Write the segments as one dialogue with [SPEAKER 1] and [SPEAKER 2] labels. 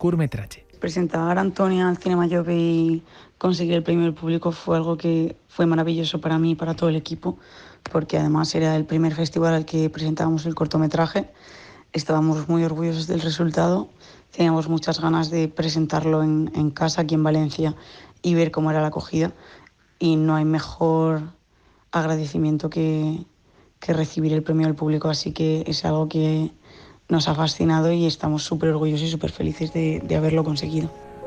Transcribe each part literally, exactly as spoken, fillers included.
[SPEAKER 1] curtmetratge.
[SPEAKER 2] Presentar a Antonia al Cinema Jove y conseguir el premio del público fue algo que fue maravilloso para mí y para todo el equipo, porque además era el primer festival al que presentábamos el cortometraje. Estábamos muy orgullosos del resultado, teníamos muchas ganas de presentarlo en, en casa, aquí en Valencia, y ver cómo era la acogida. Y no hay mejor agradecimiento que, que recibir el premio del público, así que es algo que nos ha fascinado y estamos súper orgullosos y súper felices de, de haberlo conseguido.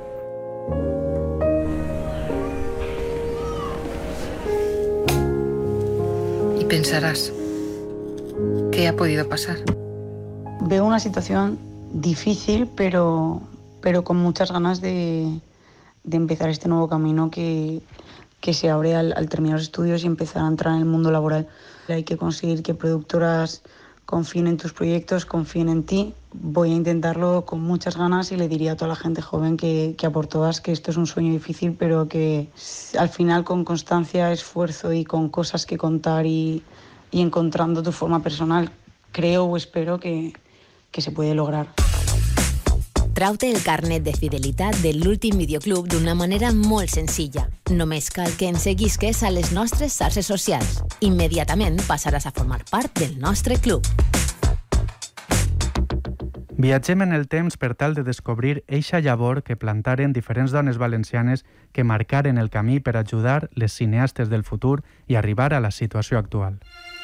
[SPEAKER 3] Y pensarás, ¿qué ha podido pasar?
[SPEAKER 2] Veo una situación difícil, pero, pero con muchas ganas de, de empezar este nuevo camino que, que se abre al, al terminar los estudios y empezar a entrar en el mundo laboral. Hay que conseguir que productoras confíen en tus proyectos, confíen en ti. Voy a intentarlo con muchas ganas y le diría a toda la gente joven que, que a por todas que esto es un sueño difícil, pero que al final con constancia, esfuerzo y con cosas que contar y, y encontrando tu forma personal, creo o espero que, que se puede lograr.
[SPEAKER 4] Trau-te el carnet de fidelitat de l'últim videoclub d'una manera molt senzilla. Només cal que ens seguisques a les nostres xarxes socials. Immediatament passaràs a formar part del nostre club.
[SPEAKER 5] Viatgem en el temps per tal de descobrir eixa llavor que plantaren diferents dones valencianes que marcaren el camí per ajudar les cineastes del futur i arribar a la situació actual.